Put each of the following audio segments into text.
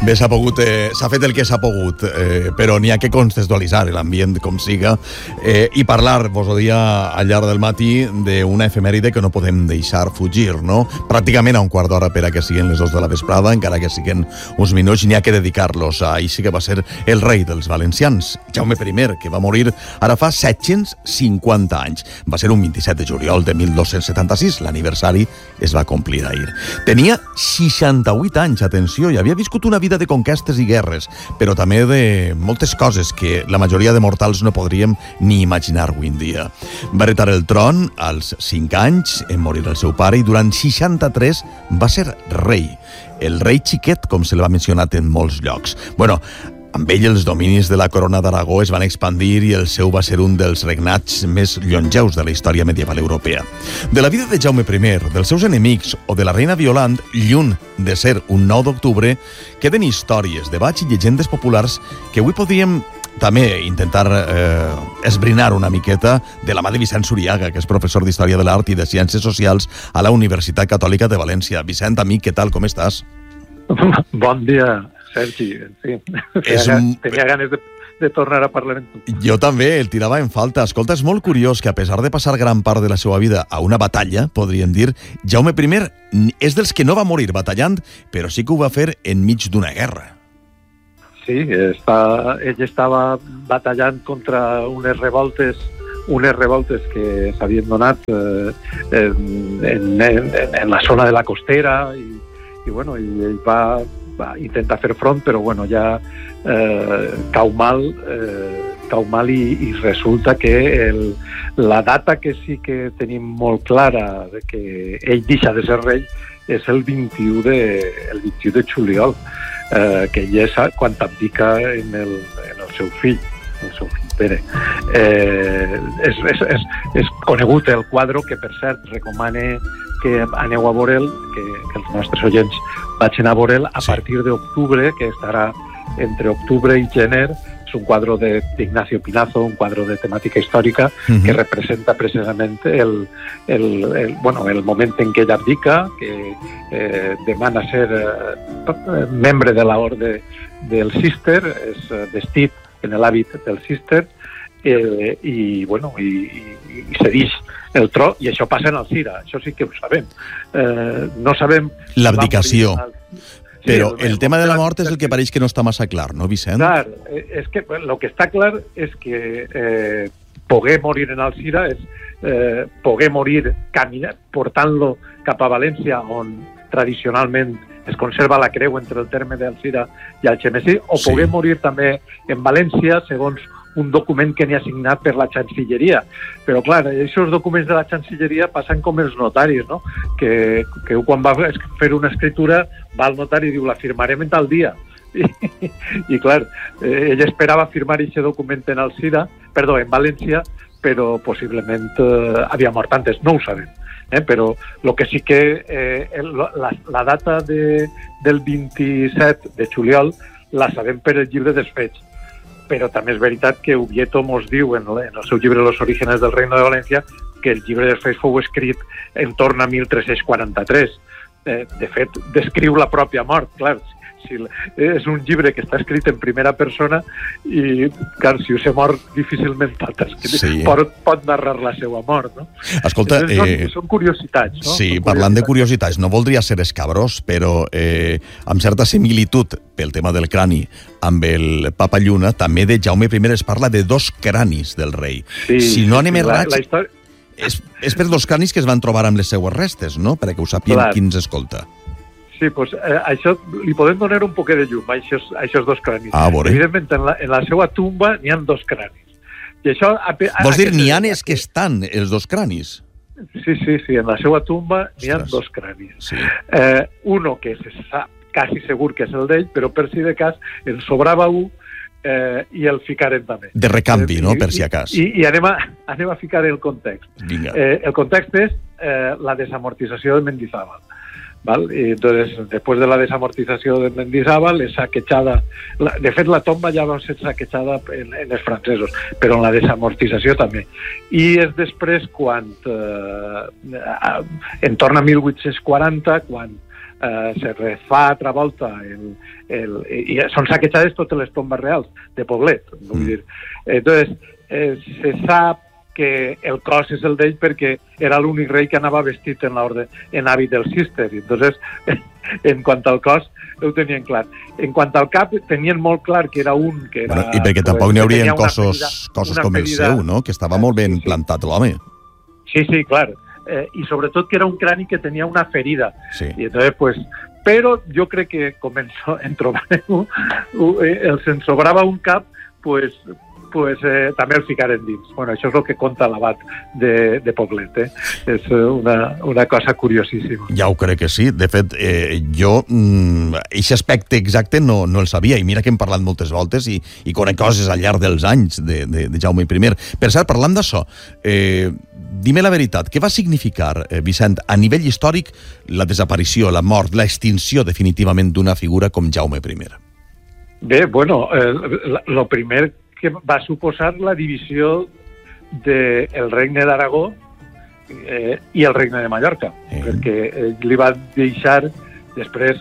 Bé, s'ha fet el que s'ha pogut, però n'hi ha que contextualitzar l'ambient com siga i parlar, vos ho dia al llarg del matí, d'una efemèride que no podem deixar fugir, no? Pràcticament a un quart d'hora per a que siguin les 2 de la vesprada, encara que siguin uns minuts, n'hi ha que dedicar-los a ell, que va ser el rei dels valencians, Jaume I, que va morir ara fa 750 anys. Va ser un 27 de juliol de 1276, l'aniversari es va complir ahir. Tenia 68 anys, atenció, i havia viscut una vida de conquestes i guerres, però també de moltes coses que la majoria de mortals no podríem ni imaginar avui en dia. Va heretar el tron als 5 anys, en morir el seu pare, i durant 63 va ser rei. El rei xiquet, com se li va mencionar en molts llocs. Bueno, amb ell els dominis de la corona d'Aragó es van expandir i el seu va ser un dels regnats més longeus de la història medieval europea. De la vida de Jaume I, dels seus enemics o de la reina Violant, lluny de ser un 9 d'octubre, queden històries, debats i llegendes populars que avui podríem també intentar esbrinar una miqueta de la mà de Vicent Suriaga, que és professor d'Història de l'Art i de Ciències Socials a la Universitat Catòlica de València. Vicent, amic, què tal? Com estàs? Bon dia, Sergi. Sí. Tenia ganes de tornar a parlar amb tu. Jo també, el tirava en falta. Escolta, és molt curiós que a pesar de passar gran part de la seva vida a una batalla, podríem dir, Jaume I és dels que no va morir batallant, però sí que ho va fer enmig d'una guerra. Sí, ell estava batallant contra unes revoltes que s'havien donat en la zona de la costera i bueno, ell va intentar fer front, però bueno, ja cau mal i resulta que la data que sí que tenim molt clara de que ell deixa de ser rei és el 21 de juliol, que ell és quan abdica en el seu fill Pere. És conegut el quadre, que per cert recomane que aneu a veure'l, que els nostres oients vagin a veure'l a partir d'octubre, que estarà entre octubre i gener. És un quadre d'Ignacio Pinazo, un quadre de temàtica històrica que representa precisament el moment en què ell abdica, que demana ser membre de l'orde del Cister, és vestit en l'hàbit del Cister, i cedix el tro, i això passa en Alzira, això sí que ho sabem. No sabem... L'abdicació. Però el tema de la mort és el que pareix que no està massa clar, no, Vicent? Clar, és que el que està clar és que poder morir en Alzira és poder morir caminant, portant-lo cap a València, on tradicionalment es conserva la creu entre el terme d'Alzira i Algemesí, o poder morir també en València, segons un document que n'hi ha signat per la Chancilleria. Però, clar, aquests documents de la Chancilleria passen com els notaris, no? Que quan va fer una escritura va al notari i diu, la firmarem en tal dia. I clar, ell esperava firmar aquest document en València, però possiblement havia mort antes, no ho sabem. Però el que sí que la data del 27 de juliol la sabem per el llibre dels fets, però també és veritat que Ubieto mos diu en el seu llibre Los orígenes del Reino de València que el llibre dels fets fou escrit en torn a 1343. De fet, descriu la pròpia mort, clar. És un llibre que està escrit en primera persona i, clar, si us he mort difícilment pot narrar la seva mort, no? Escolta... Són curiositats, no? Sí, parlant de curiositats, no voldria ser escabrós, però amb certa similitud pel tema del crani amb el Papa Lluna, també de Jaume I es parla de 2 cranis del rei. Si no anem errats, és per 2 cranis que es van trobar amb les seues restes, no? Perquè ho sàpien qui ens escolta. Sí, doncs això li podem donar un poquet de llum, a aquests 2 cranis. Evidentment, en la seva tumba n'hi ha 2 cranis. I això, vols dir, n'hi ha és que estan els 2 cranis? Sí, en la seva tumba n'hi ha 2 cranis. Uno que se sap quasi segur que és el d'ell, però per si de cas en sobrava un i el ficarem també. De recanvi, no?, per si a cas. I anem a ficar el context. El context és la desamortització de Mendizábal. Y entonces, después de la desamortización de Mendizábal, es saquejada. De fet, la tomba ja va ser saquejada en els francesos, però en la desamortització també. I és després quan, en torn a 1840, quan se refà altra volta i són saquejades totes les tombes reals de Poblet. Vull dir. Entonces, se sap que el cos és el d'ell perquè era l'únic rei que anava vestit en hàbit del Cister. Entonces, en quant al cos, ho tenien clar. En quant al cap, tenien molt clar que era un que era... Bueno, i perquè tampoc n'hi haurien cossos com el seu, no? Que estava molt ben plantat l'home. Sí, clar. Y sobre todo que era un cráneo que tenía una ferida. Sí. Y entonces, pues, pero yo creo que comenzó en trobar se'n sobrava un cap, pues també el ficaren dins. Bueno, això és el que conta l'abat de Poblet, És una cosa curiosíssima. Ja ho crec que sí. De fet, jo aquest aspecte exacte no el sabia, i mira que hem parlat moltes voltes i conec coses al llarg dels anys de Jaume I. Per cert, parlant d'això, dime la veritat, què va significar, Vicent, a nivell històric, la desaparició, la mort, l'extinció definitivament d'una figura com Jaume I? Bé, bueno, lo primer que va suposar la divisió del regne d'Aragó i el regne de Mallorca, perquè li va deixar després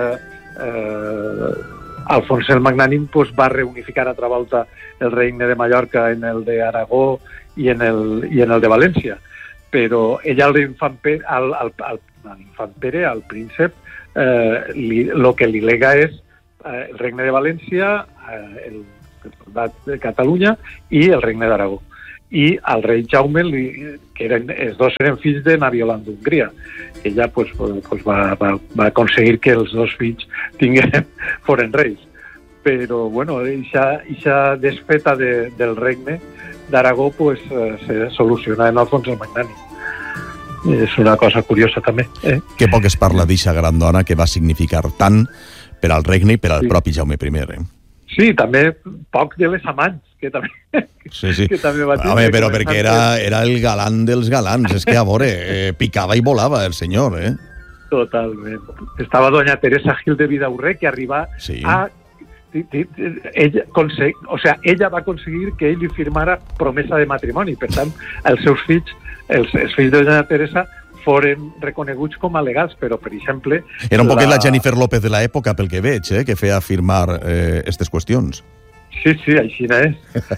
Alfons el Magnànim va reunificar altra volta el regne de Mallorca en el d'Aragó i en el de València, però ella, l'infant Pere, al príncep, el que li lega és el regne de València, el de Catalunya i el regne d'Aragó. I al rei Jaume, que els dos eren fills de Naviolant d'Hongria. Ella va aconseguir que els dos fills foren reis. Però, bueno, eixa desfeta del regne d'Aragó se soluciona en Alfons el Magnànim. És una cosa curiosa també. Que poc es parla d'eixa gran dona que va significar tant per al regne i per al propi Jaume I. Sí, també poc de les amants, que també, que també va tenir. Home, però perquè era el galant dels galants, és que, a veure, picava i volava el senyor, Totalment. Estava doña Teresa Gil de Vidaurre, que arriba a... ella va aconseguir que ell li firmara promesa de matrimoni. Per tant, els seus fills, els fills de doña Teresa, foren reconeguts com a legals, però, per exemple... Era un poquet la Jennifer López de l'època, pel que veig, que feia firmar aquestes qüestions. Sí, així és.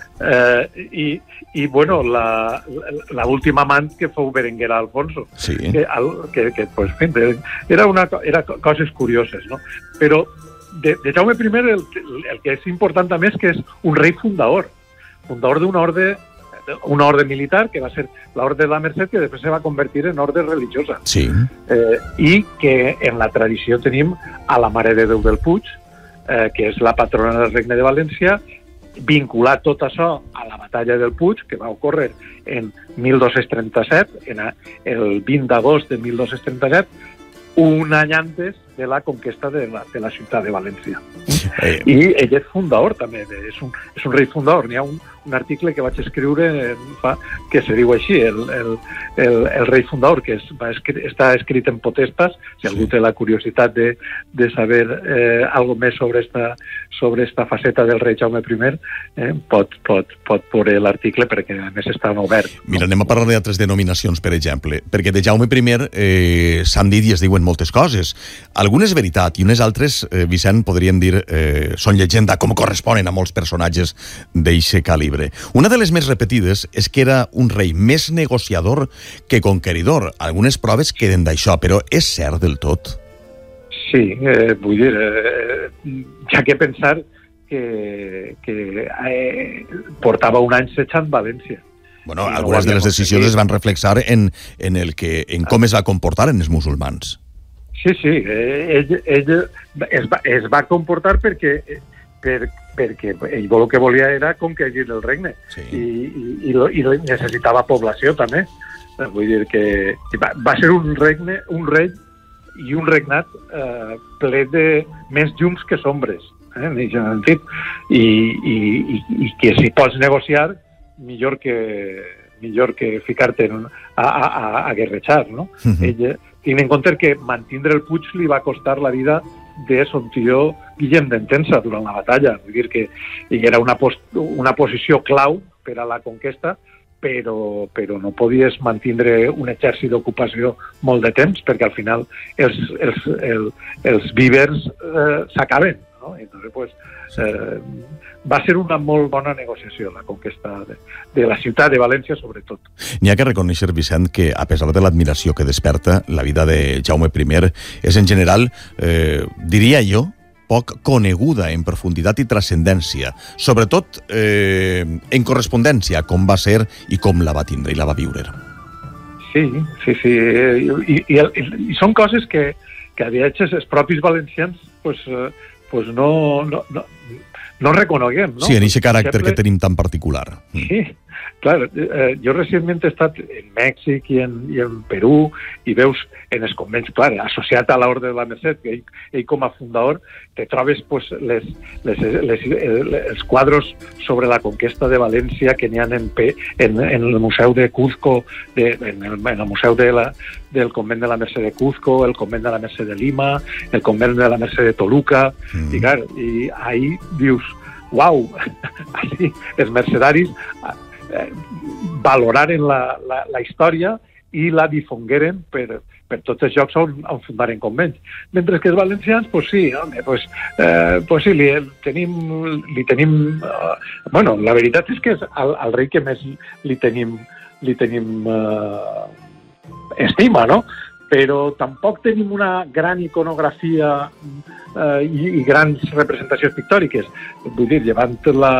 I bueno, la última amant que fou Berenguer Alfonso. Sí. Que pues, era coses curioses, no? Però de Jaume I el que és important també és que és un rei fundador d'una orde militar, que va ser l'Orde de la Mercè, que després se va convertir en orde religiosa. Sí. I que en la tradició tenim a la Mare de Déu del Puig, que és la patrona del Regne de València, vinculat tot això a la batalla del Puig, que va ocórrer en 1237, el 20 d'agost de 1237, un any antes de la conquesta de la ciutat de València. I ell és fundador també, és un rei fundador. N'hi ha un article que vaig escriure que se diu així, el rei fundador, que està escrit en potestas. Si algú té la curiositat de saber algo més sobre esta faceta del rei Jaume I, pot veure l'article, perquè a més està obert. Mira, anem a parlar d'altres denominacions, per exemple, perquè de Jaume I s'han dit i es diuen moltes coses. Algunes veritat i unes altres, Vicent, podríem dir són llegenda, com corresponen a molts personatges d'eixe calibre. Una de les més repetides és que era un rei més negociador que conqueridor. Algunes proves queden d'això, però és cert del tot? Sí, vull dir, ja que pensar que portava un any setjant València. Bueno, algunes de les decisions es van reflexar en com es va comportar en els musulmans. Sí, ell es va comportar perquè ell el que volia era conquerir el regne, i necessitava població també. Vull dir que va ser un rei i un regnat ple de més llums que sombres, en aquest sentit, i que si pots negociar, millor que ficar-te a guerrejar, no? Ell, tenint en compte que mantindre el Puig li va costar la vida de son tio Guillem d'Entença durant la batalla. Vull dir que era una posició clau per a la conquesta, però no podies mantindre un exèrcit d'ocupació molt de temps, perquè al final els vívers s'acaben, no? Entonces, pues, va ser una molt bona negociació, la conquesta de la ciutat de València, sobretot. N'hi ha que reconèixer, Vicent, que a pesar de l'admiració que desperta, la vida de Jaume I és en general, diria jo, poc coneguda en profunditat i transcendència, sobretot en correspondència, com va ser i com la va tindre i la va viure. Sí. I són coses que a viatges els propis valencians no reconeguem, no? Sí, en aquest caràcter que tenim tan particular. Sí, clar, jo recentment he estat en Mèxic i en Perú i veus en els convents, clar, associat a l'Orde de la Mercè, que ell com a fundador te trobes pues, els quadros sobre la conquesta de València que n'hi ha en el Museu de Cuzco, en el Museu del Convent de la Mercè de Cuzco, el Convent de la Mercè de Lima, el Convent de la Mercè de Toluca, i clar, i ahí dius, uau, així, els mercedaris valoraren la història i la difongueren per tots els llocs on fundaren convents. Mentre que els valencians, pues sí, home, pues sí, li tenim bueno, la veritat és que és el rei que més li tenim estima, no? Però tampoc tenim una gran iconografia i grans representacions pictòriques. Vull dir, llevant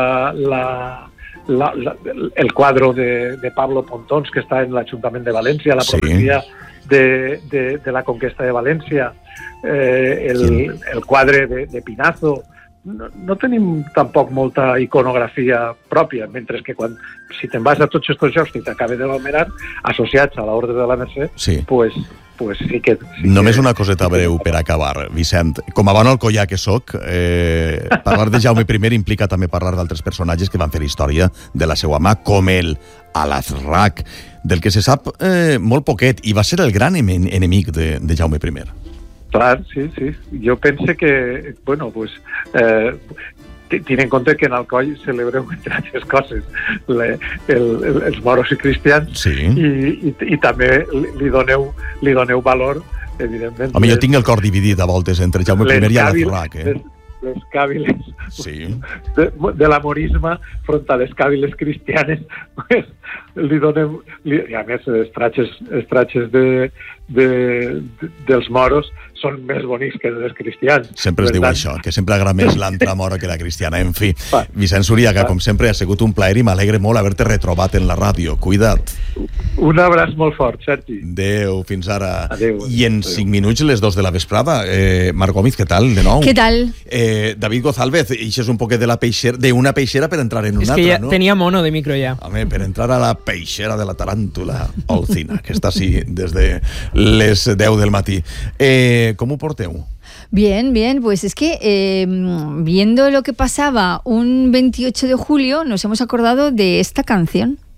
el quadro de Pablo Pontons, que està en l'Ajuntament de València, la profecia de la conquesta de València, el quadre de Pinazo. No tenim tampoc molta iconografia pròpia, mentre que si te'n vas a tots aquests jocs que t'acabes de nomenar, associats a l'Orde de la Mercè, pues sí que... Només una coseta breu per acabar, Vicent. Com a bon alcoià que soc, parlar de Jaume I implica també parlar d'altres personatges que van fer història de la seva mà, com el Alazraq, del que se sap molt poquet, i va ser el gran enemic de Jaume I. Clar, sí. Jo pense que, bueno, pues, tenint en compte que en Alcoi celebreu, entre altres coses, els moros i cristians, i també li doneu valor, evidentment. Home, jo tinc el cor dividit a voltes entre Jaume I i Alazraq, les càviles de l'amorisme front a les càviles cristianes, pues, li donem... I a més, els tratges dels moros són més bonics que els cristians. Sempre es diu això, que sempre agrada més l'altra mora que la cristiana. En fi, Vicent Suriaga, com sempre, ha sigut un plaer i m'alegre molt haver-te retrobat en la ràdio. Cuida't. Un abraç molt fort, Sergi. Adéu, fins ara. Adéu. I en 5 minuts, les 2 de la vesprada. Marc Gómez, què tal, de nou? Què tal? David González, ixes un poquet d'una peixera per entrar en una altra, no? És que ja tenia mono de micro ja. Home, per entrar a la peixera de la taràntula Olcina, que està així des de les 10 del matí. ¿Cómo porteu? Bien, pues es que viendo lo que pasaba un 28 de julio nos hemos acordado de esta canción.